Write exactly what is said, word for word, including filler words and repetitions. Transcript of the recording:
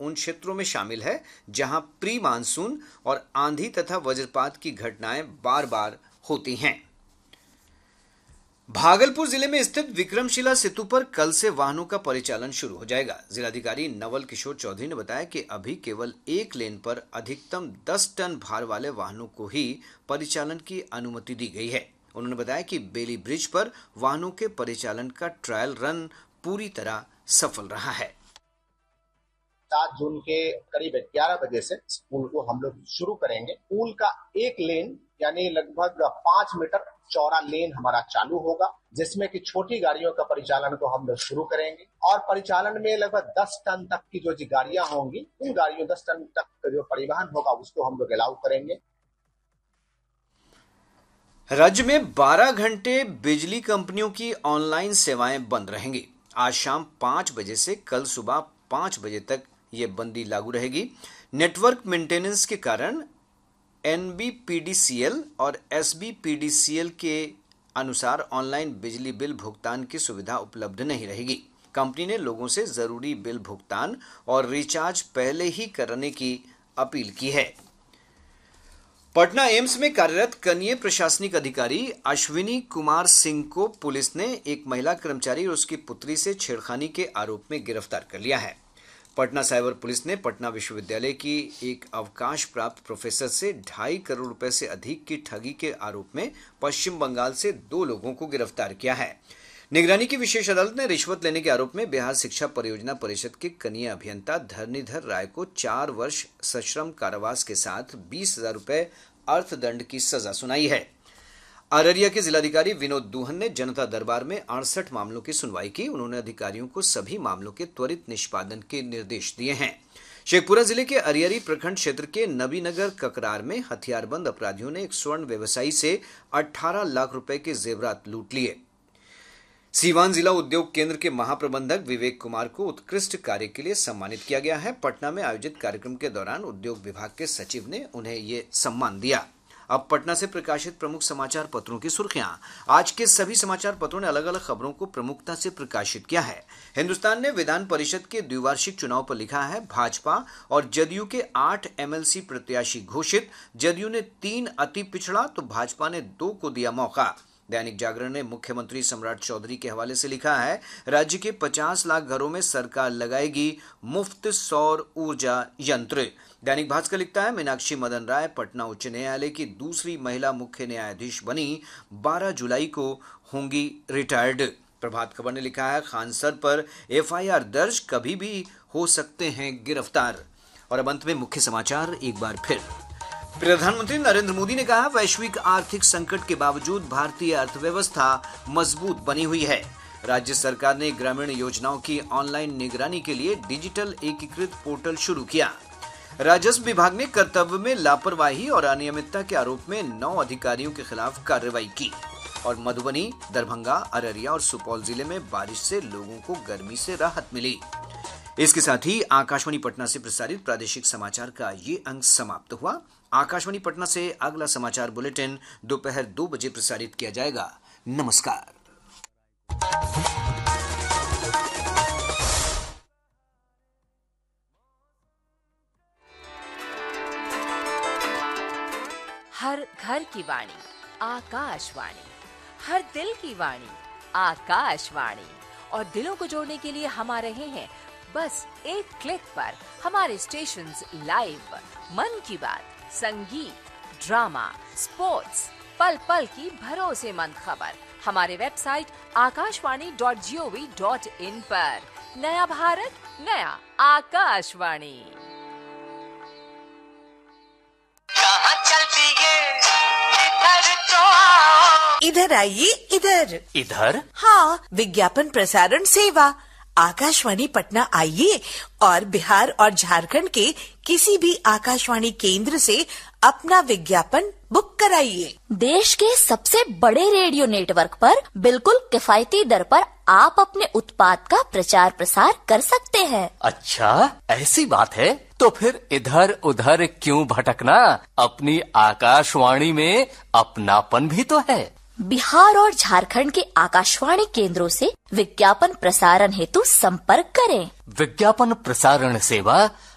उन क्षेत्रों में शामिल है जहां प्री मानसून और आंधी तथा वज्रपात की घटनाएं बार बार होती हैं। भागलपुर जिले में स्थित विक्रमशिला सेतु पर कल से वाहनों का परिचालन शुरू हो जाएगा। जिलाधिकारी नवल किशोर चौधरी ने बताया कि अभी केवल एक लेन पर अधिकतम दस टन भार वाले वाहनों को ही परिचालन की अनुमति दी गई है। उन्होंने बताया कि बेली ब्रिज पर वाहनों के परिचालन का ट्रायल रन पूरी तरह सफल रहा है। सात जून के करीब ग्यारह बजे से पुल को हम लोग शुरू करेंगे। पुल का एक लेन यानी लगभग पांच मीटर चौड़ा लेन हमारा चालू होगा, जिसमें कि छोटी गाड़ियों का परिचालन को हम लोग शुरू करेंगे और परिचालन में लगभग दस टन तक की जो गाड़ियां होंगी, उन गाड़ियों दस टन तक का जो परिवहन होगा उसको हम लोग अलाउ करेंगे। राज्य में बारह घंटे बिजली कंपनियों की ऑनलाइन सेवाएं बंद रहेंगी। आज शाम पांच बजे से कल सुबह पांच बजे तक ये बंदी लागू रहेगी। नेटवर्क मेंटेनेंस के कारण एनबीपीडीसीएल और एसबीपीडीसीएल के अनुसार ऑनलाइन बिजली बिल भुगतान की सुविधा उपलब्ध नहीं रहेगी। कंपनी ने लोगों से जरूरी बिल भुगतान और रिचार्ज पहले ही करने की अपील की है। पटना एम्स में कार्यरत कनीय प्रशासनिक अधिकारी अश्विनी कुमार सिंह को पुलिस ने एक महिला कर्मचारी और उसकी पुत्री से छेड़खानी के आरोप में गिरफ्तार कर लिया है। पटना साइबर पुलिस ने पटना विश्वविद्यालय की एक अवकाश प्राप्त प्रोफेसर से ढाई करोड़ रुपए से अधिक की ठगी के आरोप में पश्चिम बंगाल से दो लोगों को गिरफ्तार किया है। निगरानी की विशेष अदालत ने रिश्वत लेने के आरोप में बिहार शिक्षा परियोजना परिषद के कनीय अभियंता धरणीधर राय को चार वर्ष सश्रम कारावास के साथ बीस हजार रुपए अर्थदंड की सजा सुनाई है। अररिया के जिलाधिकारी विनोद दुहन ने जनता दरबार में अड़सठ मामलों की सुनवाई की। उन्होंने अधिकारियों को सभी मामलों के त्वरित निष्पादन के निर्देश दिए हैं। शेखपुरा जिले के अरियरी प्रखंड क्षेत्र के नबीनगर ककरार में हथियारबंद अपराधियों ने एक स्वर्ण व्यवसायी से अठारह लाख रुपए के जेवरात लूट लिए। सीवान जिला उद्योग केंद्र के महाप्रबंधक विवेक कुमार को उत्कृष्ट कार्य के लिए सम्मानित किया गया है। पटना में आयोजित कार्यक्रम के दौरान उद्योग विभाग के सचिव ने उन्हें ये सम्मान दिया। अब पटना से प्रकाशित प्रमुख समाचार पत्रों की सुर्खियां। आज के सभी समाचार पत्रों ने अलग अलग खबरों को प्रमुखता से प्रकाशित किया है। हिंदुस्तान ने विधान परिषद के द्विवार्षिक चुनाव पर लिखा है, भाजपा और जदयू के आठ एमएलसी प्रत्याशी घोषित। जदयू ने तीन अति पिछड़ा तो भाजपा ने दो को दिया मौका। दैनिक जागरण ने मुख्यमंत्री सम्राट चौधरी के हवाले से लिखा है, राज्य के पचास लाख घरों में सरकार लगाएगी मुफ्त सौर ऊर्जा यंत्र। दैनिक भास्कर लिखता है, मीनाक्षी मदन राय पटना उच्च न्यायालय की दूसरी महिला मुख्य न्यायाधीश बनी, बारह जुलाई को होंगी रिटायर्ड। प्रभात खबर ने लिखा है, खान सर पर एफआईआर दर्ज, कभी भी हो सकते हैं गिरफ्तार। और अब अंत में मुख्य समाचार एक बार फिर। प्रधानमंत्री नरेंद्र मोदी ने कहा, वैश्विक आर्थिक संकट के बावजूद भारतीय अर्थव्यवस्था मजबूत बनी हुई है। राज्य सरकार ने ग्रामीण योजनाओं की ऑनलाइन निगरानी के लिए डिजिटल एकीकृत पोर्टल शुरू किया। राजस्व विभाग ने कर्तव्य में लापरवाही और अनियमितता के आरोप में नौ अधिकारियों के खिलाफ कार्रवाई की। और मधुबनी, दरभंगा, अररिया और सुपौल जिले में बारिश से लोगों को गर्मी से राहत मिली। इसके साथ ही आकाशवाणी पटना से प्रसारित प्रादेशिक समाचार का ये अंक समाप्त हुआ। आकाशवाणी पटना से अगला समाचार बुलेटिन दोपहर दो बजे प्रसारित किया जाएगा। नमस्कार। हर घर की वाणी आकाशवाणी, हर दिल की वाणी आकाशवाणी। और दिलों को जोड़ने के लिए हम आ रहे हैं बस एक क्लिक पर। हमारे स्टेशंस लाइव, मन की बात, संगीत, ड्रामा, स्पोर्ट्स, पल पल की भरोसेमंद खबर हमारे website Akashvani dot G O V dot in पर। नया भारत, नया आकाशवाणी। कहाँ चलती है इधर तो आओ। इधर आइए, इधर इधर। हाँ, विज्ञापन प्रसारण सेवा आकाशवाणी पटना आइए और बिहार और झारखंड के किसी भी आकाशवाणी केंद्र से अपना विज्ञापन बुक कराइए। देश के सबसे बड़े रेडियो नेटवर्क पर बिल्कुल किफायती दर पर आप अपने उत्पाद का प्रचार प्रसार कर सकते हैं। अच्छा, ऐसी बात है तो फिर इधर उधर क्यों भटकना, अपनी आकाशवाणी में अपनापन भी तो है। बिहार और झारखंड के आकाशवाणी केंद्रों से विज्ञापन प्रसारण हेतु संपर्क करें। विज्ञापन प्रसारण सेवा